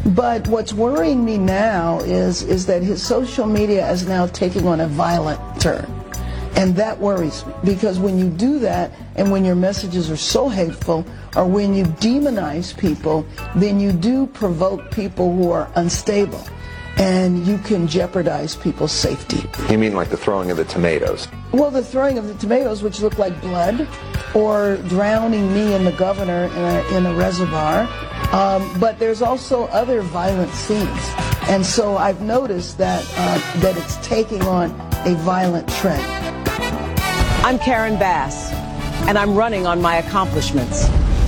But what's worrying me now is that his social media is now taking on a violent turn. And that worries me, because when you do that and when your messages are so hateful, or when you demonize people, then you do provoke people who are unstable, and you can jeopardize people's safety. You mean like the throwing of the tomatoes? Well, the throwing of the tomatoes, which look like blood, or drowning me and the governor in a reservoir. But there's also other violent scenes. And so I've noticed that it's taking on a violent trend. I'm Karen Bass, and I'm running on my accomplishments.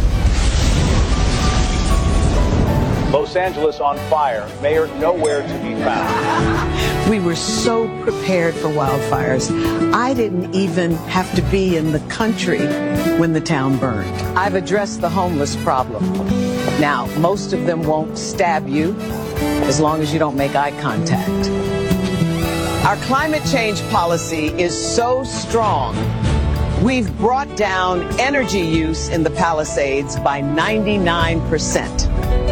Los Angeles on fire. Mayor nowhere to be found. We were so prepared for wildfires. I didn't even have to be in the country when the town burned. I've addressed the homeless problem. Now, most of them won't stab you as long as you don't make eye contact. Our climate change policy is so strong, we've brought down energy use in the Palisades by 99%.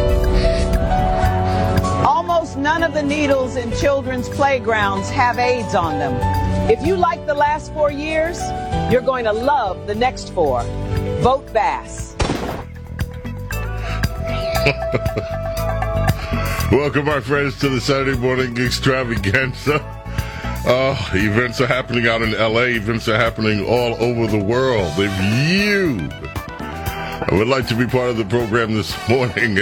Almost none of the needles in children's playgrounds have AIDS on them. If you like the last 4 years, you're going to love the next 4. Vote Bass. Welcome, my friends, to the Saturday morning extravaganza. Events are happening out in L.A. Events are happening all over the world. If you would like to be part of the program this morning,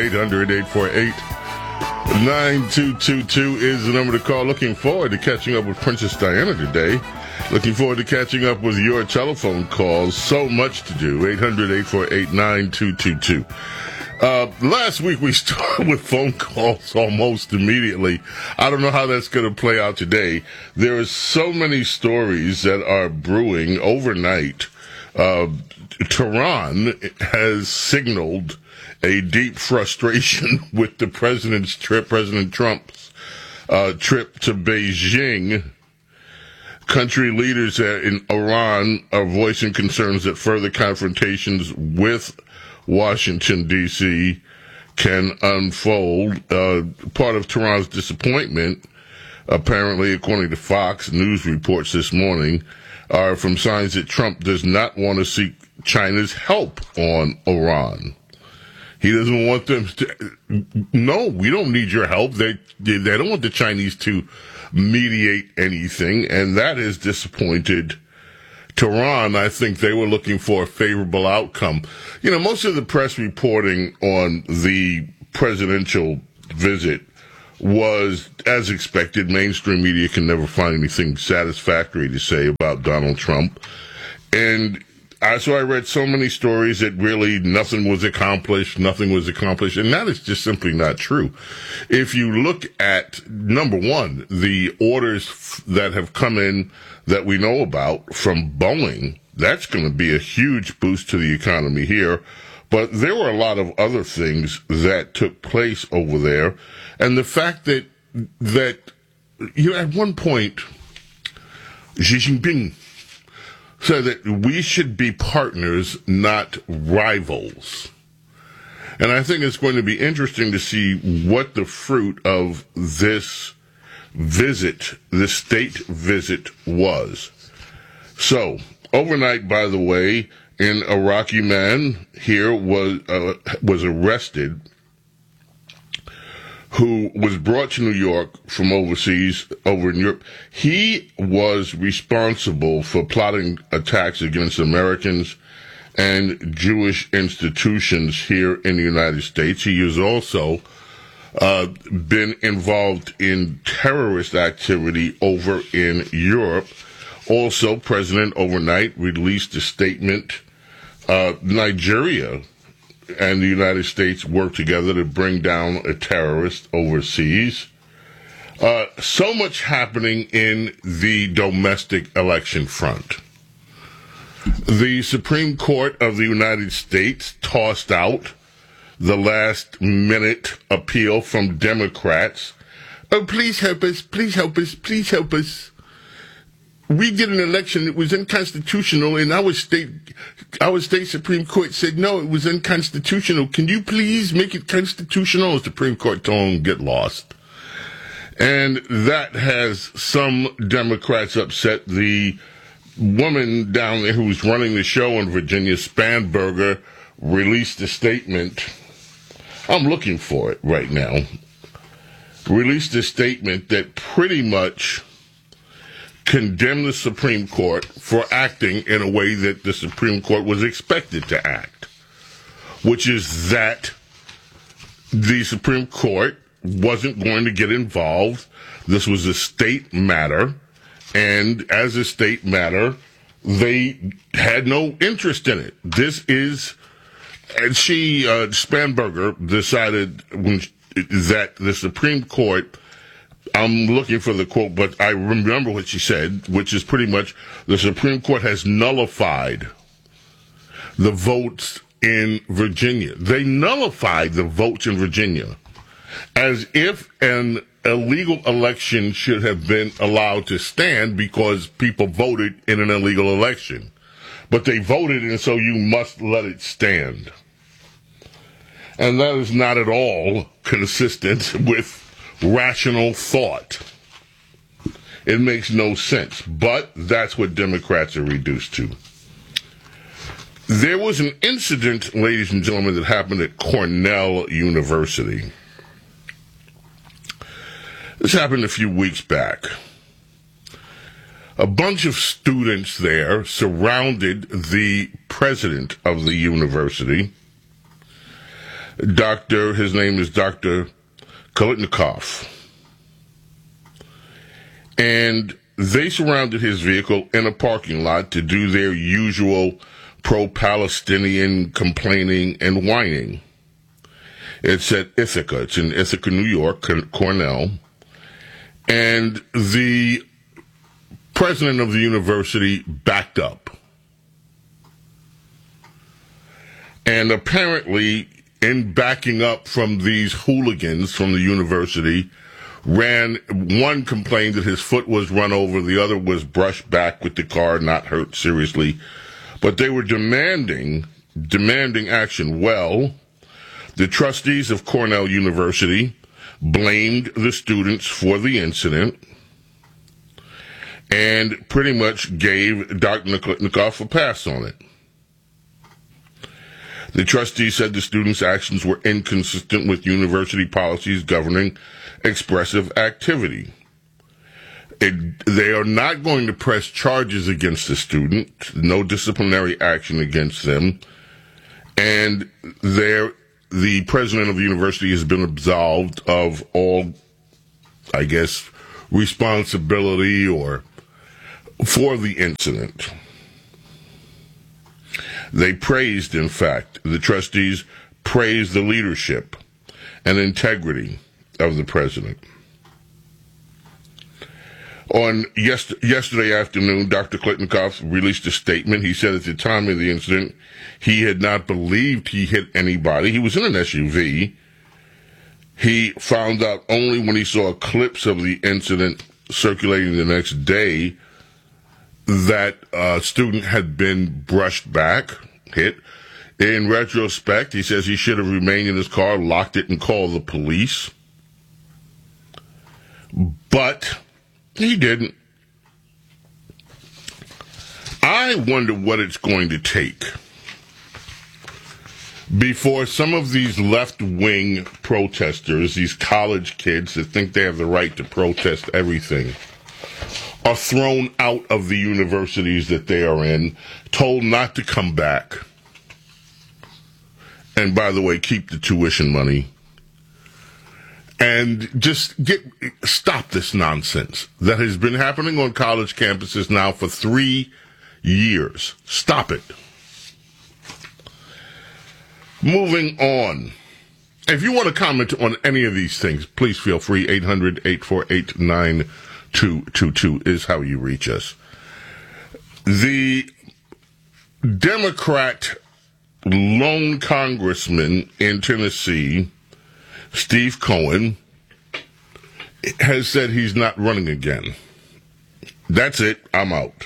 800-848-9222 is the number to call. Looking forward to catching up with Princess Diana today. Looking forward to catching up with your telephone calls. So much to do. 800-848-9222. Last week we started with phone calls almost immediately. I don't know how that's going to play out today. There are so many stories that are brewing overnight. Tehran has signaled a deep frustration with the president's trip, President Trump's trip to Beijing. Country leaders in Iran are voicing concerns that further confrontations with Washington, D.C. can unfold. Part of Tehran's disappointment, apparently, according to Fox News reports this morning, are from signs that Trump does not want to seek China's help on Iran. He doesn't want them to. No, we don't need your help. They don't want the Chinese to mediate anything, and that has disappointed Tehran. I think they were looking for a favorable outcome. You know, most of the press reporting on the presidential visit was, as expected, mainstream media can never find anything satisfactory to say about Donald Trump. And so I read so many stories that really nothing was accomplished, and that is just simply not true. If you look at, number one, the orders that have come in that we know about from Boeing, that's going to be a huge boost to the economy here. But there were a lot of other things that took place over there. And the fact that you know, at one point, Xi Jinping said that we should be partners, not rivals. And I think it's going to be interesting to see what the fruit of this visit, this state visit, was. So, overnight, by the way, an Iraqi man here was arrested, who was brought to New York from overseas, over in Europe. He was responsible for plotting attacks against Americans and Jewish institutions here in the United States. He has also been involved in terrorist activity over in Europe. Also, President overnight released a statement. Nigeria and the United States work together to bring down a terrorist overseas. So much happening in the domestic election front. The Supreme Court of the United States tossed out the last-minute appeal from Democrats. Oh, please help us, please help us, please help us. we did an election that was unconstitutional, and our state Supreme Court said, no, it was unconstitutional. Can you please make it constitutional? The Supreme Court told them, get lost. And that has some Democrats upset. The woman down there who was running the show in Virginia, Spanberger, released a statement. I'm looking for it right now. Released a statement that pretty much condemned the Supreme Court for acting in a way that the Supreme Court was expected to act, which is that the Supreme Court wasn't going to get involved. This was a state matter, and as a state matter, they had no interest in it. And Spanberger decided that the Supreme Court, I'm looking for the quote, but I remember what she said, which is pretty much the Supreme Court has nullified the votes in Virginia. They nullified the votes in Virginia as if an illegal election should have been allowed to stand because people voted in an illegal election. But they voted, and so you must let it stand. And that is not at all consistent with rational thought. It makes no sense, but that's what Democrats are reduced to. There was an incident, ladies and gentlemen, that happened at Cornell University. This happened a few weeks back. A bunch of students there surrounded the president of the university, his name is Dr. Klitnikov. And they surrounded his vehicle in a parking lot to do their usual pro-Palestinian complaining and whining. It's at Ithaca. It's in Ithaca, New York, Cornell. And the president of the university backed up. And apparently, in backing up from these hooligans from the university, one complained that his foot was run over, the other was brushed back with the car, not hurt seriously. But they were demanding action. Well, the trustees of Cornell University blamed the students for the incident and pretty much gave Dr. Klitnikov a pass on it. The trustees said the students' actions were inconsistent with university policies governing expressive activity. They are not going to press charges against the student, no disciplinary action against them, and the president of the university has been absolved of all, I guess, responsibility for the incident. They praised, in fact, the trustees praised the leadership and integrity of the president. On yesterday afternoon, Dr. Klitnikov released a statement. He said at the time of the incident, he had not believed he hit anybody. He was in an SUV. He found out only when he saw clips of the incident circulating the next day that a student had been brushed back, hit. In retrospect, he says he should have remained in his car, locked it, and called the police. But he didn't. I wonder what it's going to take before some of these left-wing protesters, these college kids that think they have the right to protest everything, are thrown out of the universities that they are in, told not to come back. And by the way, keep the tuition money. And just stop this nonsense that has been happening on college campuses now for 3 years. Stop it. Moving on. If you want to comment on any of these things, please feel free. 800-848-9222 is how you reach us. The Democrat lone congressman in Tennessee, Steve Cohen, has said he's not running again. That's it. I'm out.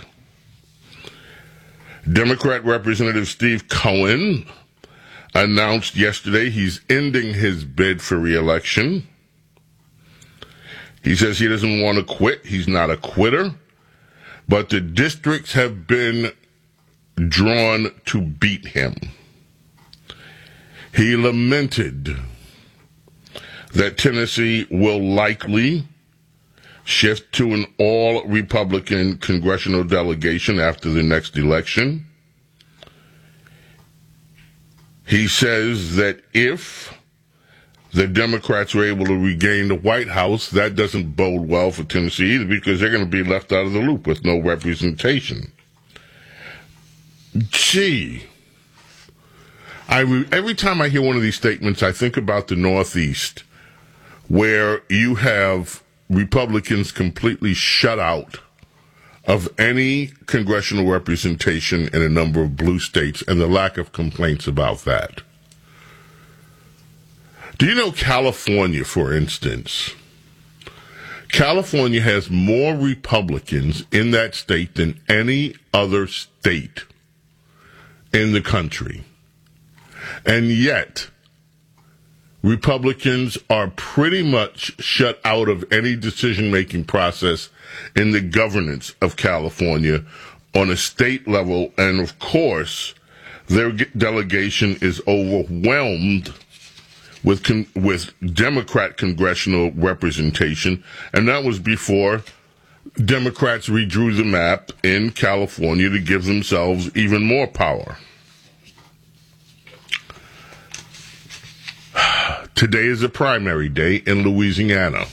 Democrat Representative Steve Cohen announced yesterday he's ending his bid for re-election. He says he doesn't want to quit. He's not a quitter. But the districts have been drawn to beat him. He lamented that Tennessee will likely shift to an all-Republican congressional delegation after the next election. He says that if the Democrats are able to regain the White House, that doesn't bode well for Tennessee either, because they're going to be left out of the loop with no representation. Gee. Every time I hear one of these statements, I think about the Northeast, where you have Republicans completely shut out of any congressional representation in a number of blue states, and the lack of complaints about that. Do you know California, for instance? California has more Republicans in that state than any other state in the country. And yet, Republicans are pretty much shut out of any decision-making process in the governance of California on a state level. And, of course, their delegation is overwhelmed with Democrat congressional representation. And that was before Democrats redrew the map in California to give themselves even more power. Today is a primary day in Louisiana.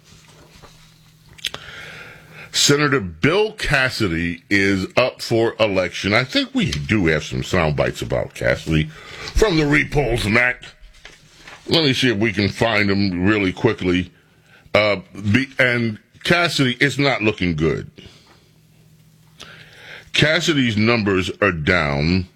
Senator Bill Cassidy is up for election. I think we do have some sound bites about Cassidy from the Repolls, Matt. Let me see if we can find them really quickly. And Cassidy is not looking good. Cassidy's numbers are down.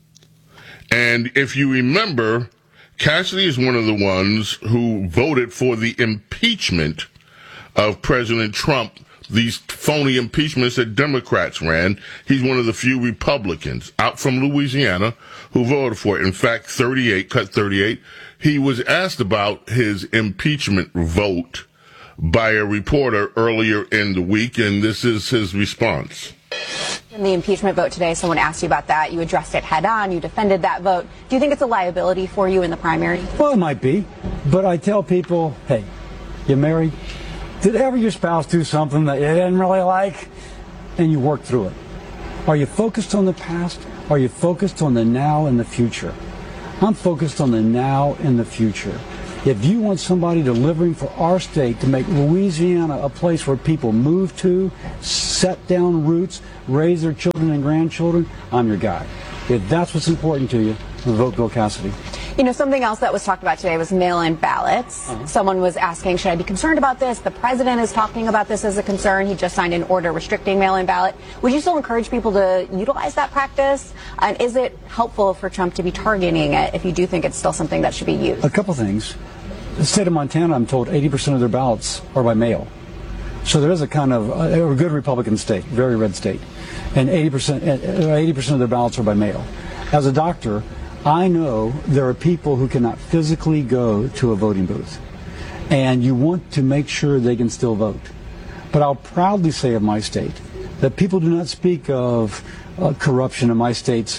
And if you remember, Cassidy is one of the ones who voted for the impeachment of President Trump, these phony impeachments that Democrats ran. He's one of the few Republicans out from Louisiana who voted for it. In fact, 38. He was asked about his impeachment vote by a reporter earlier in the week, and this is his response. In the impeachment vote today, someone asked you about that. You addressed it head on. You defended that vote. Do you think it's a liability for you in the primary? Well, it might be. But I tell people, hey, you married? Did ever your spouse do something that you didn't really like? And you work through it. Are you focused on the past? Are you focused on the now and the future? I'm focused on the now and the future. If you want somebody delivering for our state to make Louisiana a place where people move to, set down roots, raise their children and grandchildren, I'm your guy. If that's what's important to you, vote Bill Cassidy. You know, something else that was talked about today was mail-in ballots. Someone was asking, should I be concerned about this? The president is talking about this as a concern. He just signed an order restricting mail-in ballot. Would you still encourage people to utilize that practice? And is it helpful for Trump to be targeting it if you do think it's still something that should be used? A couple things. The state of Montana, I'm told 80% of their ballots are by mail. So there is a kind of a good Republican state, very red state. And 80% of their ballots are by mail. As a doctor, I know there are people who cannot physically go to a voting booth, and you want to make sure they can still vote. But I'll proudly say of my state that people do not speak of corruption in my state's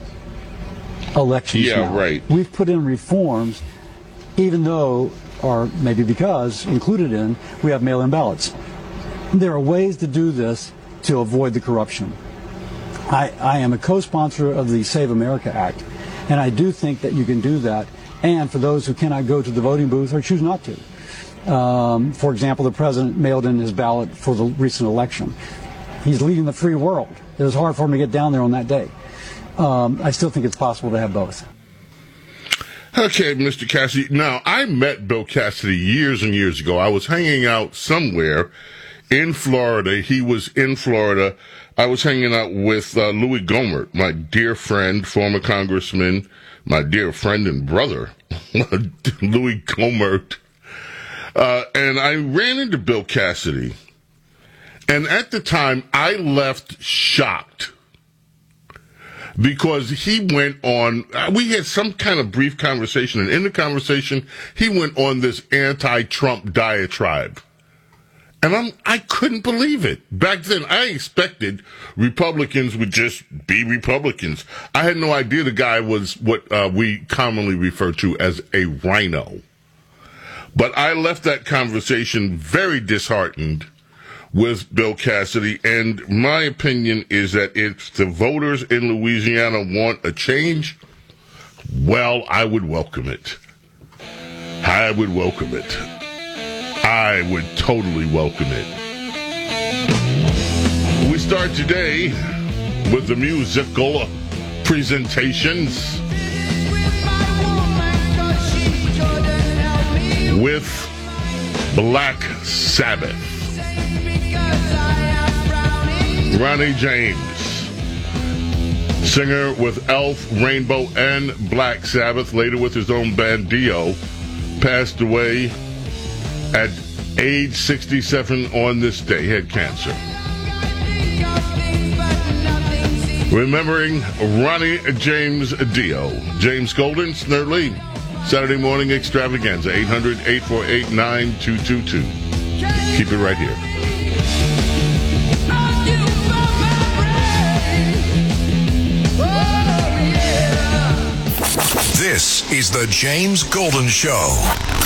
elections now. Right. We've put in reforms, even though, or maybe because, included in, we have mail-in ballots. There are ways to do this to avoid the corruption. I am a co-sponsor of the Save America Act. And I do think that you can do that. And for those who cannot go to the voting booth or choose not to. For example, the president mailed in his ballot for the recent election. He's leading the free world. It was hard for him to get down there on that day. I still think it's possible to have both. Okay, Mr. Cassidy. Now, I met Bill Cassidy years and years ago. I was hanging out somewhere in Florida. He was in Florida. I was hanging out with Louis Gohmert, my dear friend, former congressman, my dear friend and brother, Louis Gohmert. And I ran into Bill Cassidy. And at the time, I left shocked because he went on, we had some kind of brief conversation, and in the conversation, he went on this anti-Trump diatribe. And I couldn't believe it. Back then, I expected Republicans would just be Republicans. I had no idea the guy was what we commonly refer to as a rhino. But I left that conversation very disheartened with Bill Cassidy, and my opinion is that if the voters in Louisiana want a change, well, I would welcome it. I would welcome it. I would totally welcome it. We start today with the musical presentations with Black Sabbath. Ronnie James, singer with Elf, Rainbow, and Black Sabbath, later with his own band Dio, passed away at age 67 on this day. He had cancer. Remembering Ronnie James Dio. James Golden, Snerd Lee. Saturday morning extravaganza, 800-848-9222. Keep it right here. This is the James Golden Show.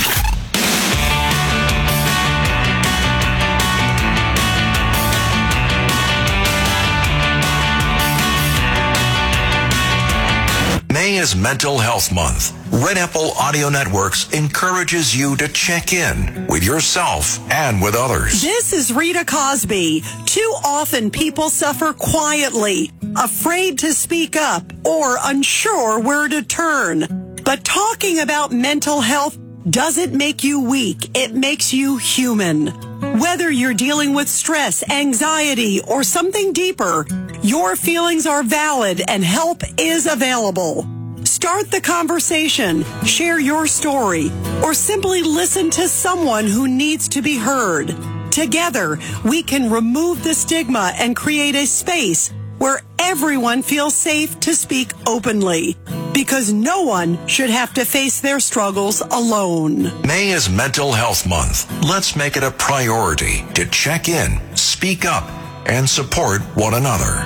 May is Mental Health Month. Red Apple Audio Networks encourages you to check in with yourself and with others. This is Rita Cosby. Too often people suffer quietly, afraid to speak up, or unsure where to turn. But talking about mental health doesn't make you weak. It makes you human. Whether you're dealing with stress, anxiety, or something deeper, your feelings are valid and help is available. Start the conversation, share your story, or simply listen to someone who needs to be heard. Together, we can remove the stigma and create a space where everyone feels safe to speak openly, because no one should have to face their struggles alone. May is Mental Health Month. Let's make it a priority to check in, speak up, and support one another.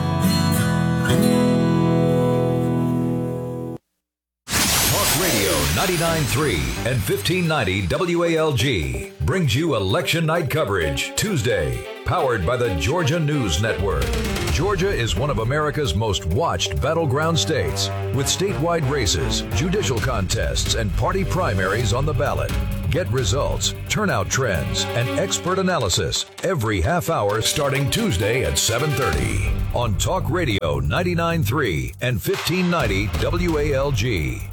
Talk Radio 99.3 and 1590 WALG brings you election night coverage Tuesday, powered by the Georgia News Network. Georgia is one of America's most watched battleground states, with statewide races, judicial contests, and party primaries on the ballot. Get results, turnout trends, and expert analysis every half hour starting Tuesday at 7:30 on Talk Radio 99.3 and 1590 WALG.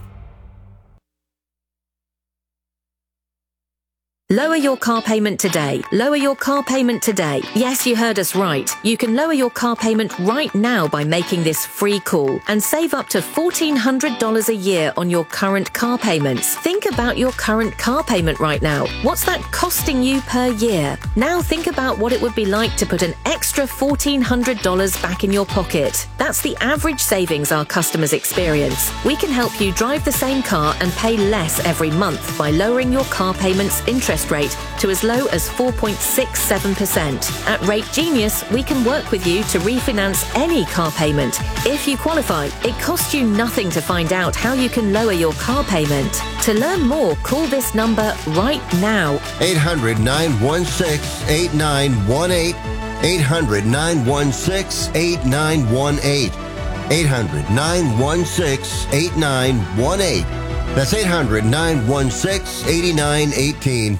Lower your car payment today. Lower your car payment today. Yes, you heard us right. You can lower your car payment right now by making this free call and save up to $1,400 a year on your current car payments. Think about your current car payment right now. What's that costing you per year? Now think about what it would be like to put an extra $1,400 back in your pocket. That's the average savings our customers experience. We can help you drive the same car and pay less every month by lowering your car payment's interest rate to as low as 4.67%. At Rate Genius, we can work with you to refinance any car payment. If you qualify, it costs you nothing to find out how you can lower your car payment. To learn more, call this number right now. 800-916-8918. 800-916-8918. 800-916-8918. That's 800-916-8918.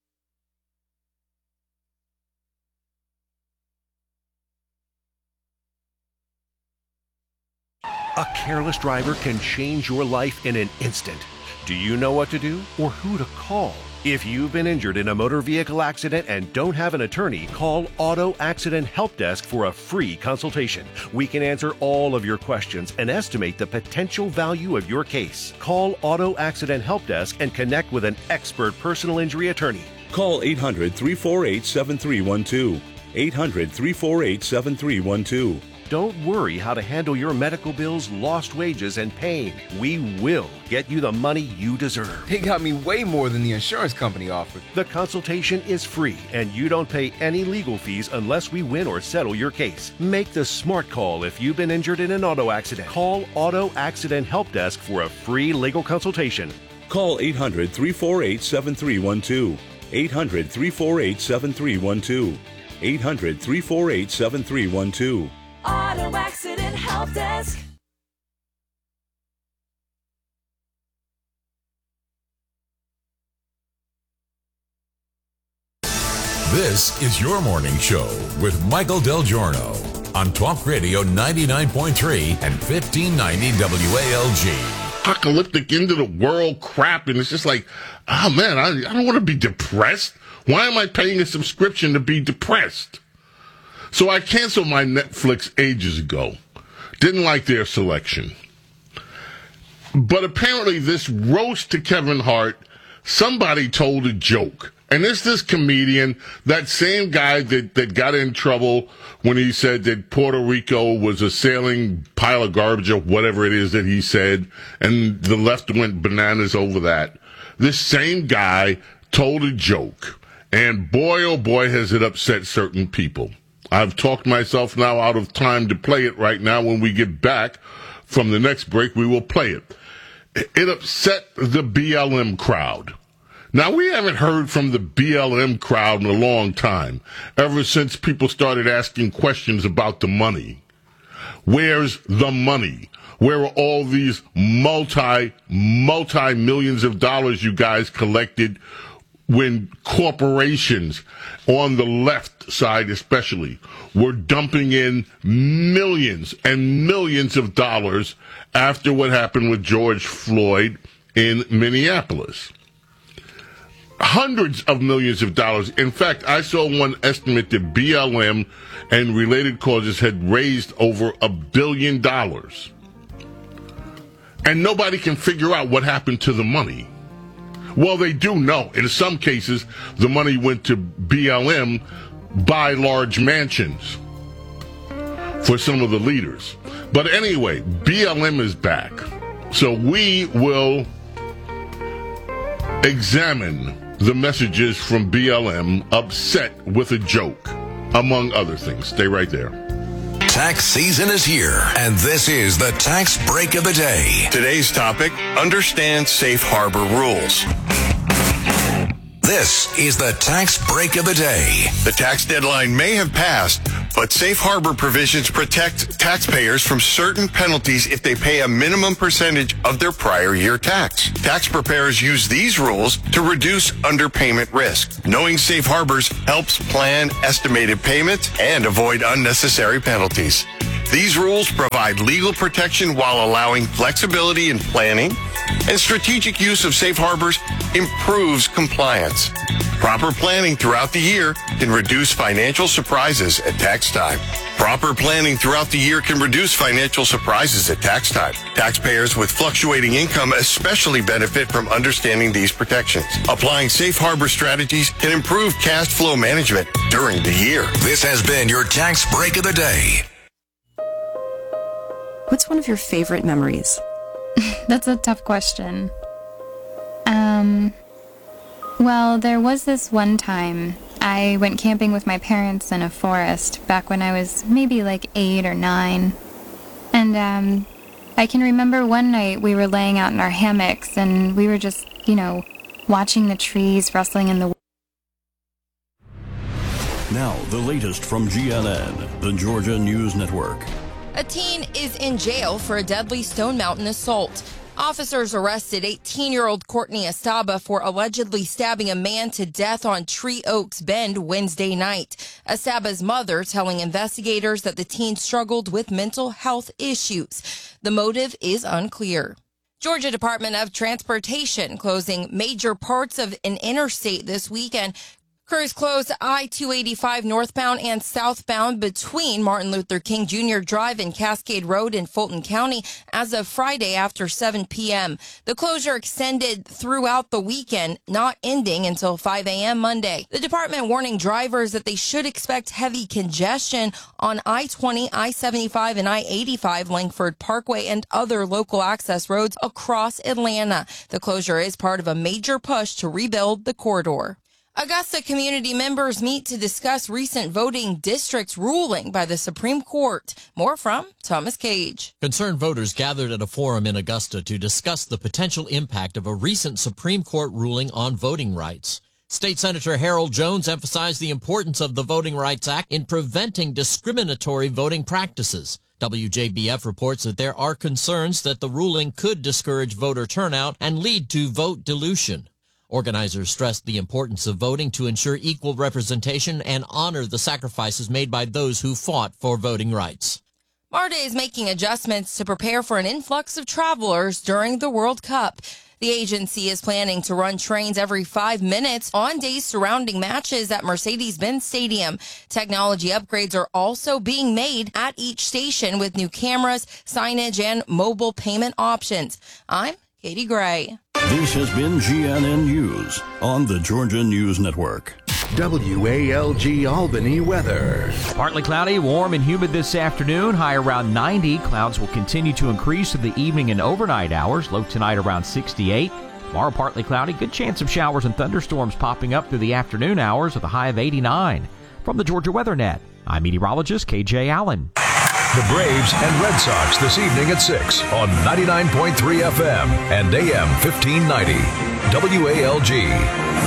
A careless driver can change your life in an instant. Do you know what to do or who to call? If you've been injured in a motor vehicle accident and don't have an attorney, call Auto Accident Help Desk for a free consultation. We can answer all of your questions and estimate the potential value of your case. Call Auto Accident Help Desk and connect with an expert personal injury attorney. Call 800-348-7312. 800-348-7312. Don't worry how to handle your medical bills, lost wages, and pain. We will get you the money you deserve. They got me way more than the insurance company offered. The consultation is free, and you don't pay any legal fees unless we win or settle your case. Make the smart call if you've been injured in an auto accident. Call Auto Accident Help Desk for a free legal consultation. Call 800-348-7312. 800-348-7312. 800-348-7312. Auto Accident Help Desk. This is your morning show with Michael Del Giorno on Talk Radio 99.3 and 1590 WALG. Apocalyptic end of the world crap, and it's just like, oh man, I don't want to be depressed. Why am I paying a subscription to be depressed? So I canceled my Netflix ages ago. Didn't like their selection. But apparently this roast to Kevin Hart, somebody told a joke. And it's this comedian, that same guy that got in trouble when he said that Puerto Rico was a sailing pile of garbage or whatever it is that he said, and the left went bananas over that. This same guy told a joke. And boy, oh boy, has it upset certain people. I've talked myself now out of time to play it right now. When we get back from the next break, we will play it. It upset the BLM crowd. Now, we haven't heard from the BLM crowd in a long time, ever since people started asking questions about the money. Where's the money? Where are all these multi-millions of dollars you guys collected when corporations on the left side especially were dumping in millions and millions of dollars after what happened with George Floyd in Minneapolis? Hundreds of millions of dollars. In fact, I saw one estimate that BLM and related causes had raised over $1 billion. And nobody can figure out what happened to the money. Well, they do know. In some cases, the money went to BLM by large mansions for some of the leaders. But anyway, BLM is back. So we will examine the messages from BLM upset with a joke, among other things. Stay right there. Tax season is here, and this is the Tax Break of the Day. Today's topic, understand safe harbor rules. This is the Tax Break of the Day. The tax deadline may have passed, but safe harbor provisions protect taxpayers from certain penalties if they pay a minimum percentage of their prior year tax. Tax preparers use these rules to reduce underpayment risk. Knowing safe harbors helps plan estimated payments and avoid unnecessary penalties. These rules provide legal protection while allowing flexibility in planning, and strategic use of safe harbors improves compliance. Proper planning throughout the year can reduce financial surprises at tax time. Proper planning throughout the year can reduce financial surprises at tax time. Taxpayers with fluctuating income especially benefit from understanding these protections. Applying safe harbor strategies can improve cash flow management during the year. This has been your Tax Break of the Day. What's one of your favorite memories? That's a tough question. Well, there was this one time I went camping with my parents in a forest back when I was maybe like 8 or 9. And I can remember one night we were laying out in our hammocks and we were just, watching the trees rustling in the. Now, the latest from GNN, the Georgia News Network. A teen is in jail for a deadly Stone Mountain assault. Officers arrested 18-year-old Courtney Estaba for allegedly stabbing a man to death on Tree Oaks Bend Wednesday night. Estaba's mother telling investigators that the teen struggled with mental health issues. The motive is unclear. Georgia Department of Transportation closing major parts of an interstate this weekend. Crews closed I-285 northbound and southbound between Martin Luther King Jr. Drive and Cascade Road in Fulton County as of Friday after 7 p.m. The closure extended throughout the weekend, not ending until 5 a.m. Monday. The department warning drivers that they should expect heavy congestion on I-20, I-75, and I-85, Langford Parkway, and other local access roads across Atlanta. The closure is part of a major push to rebuild the corridor. Augusta community members meet to discuss recent voting districts ruling by the Supreme Court. More from Thomas Cage. Concerned voters gathered at a forum in Augusta to discuss the potential impact of a recent Supreme Court ruling on voting rights. State Senator Harold Jones emphasized the importance of the Voting Rights Act in preventing discriminatory voting practices. WJBF reports that there are concerns that the ruling could discourage voter turnout and lead to vote dilution. Organizers stressed the importance of voting to ensure equal representation and honor the sacrifices made by those who fought for voting rights. MARTA is making adjustments to prepare for an influx of travelers during the World Cup. The agency is planning to run trains every 5 minutes on days surrounding matches at Mercedes-Benz Stadium. Technology upgrades are also being made at each station with new cameras, signage, and mobile payment options. I'm Katie Gray. This has been GNN News on the Georgia News Network. WALG Albany weather. Partly cloudy, warm and humid this afternoon. High around 90. Clouds will continue to increase through the evening and overnight hours. Low tonight around 68. Tomorrow partly cloudy. Good chance of showers and thunderstorms popping up through the afternoon hours with a high of 89. From the Georgia Weather Net, I'm meteorologist KJ Allen. The Braves and Red Sox this evening at 6 on 99.3 FM and AM 1590. WALG.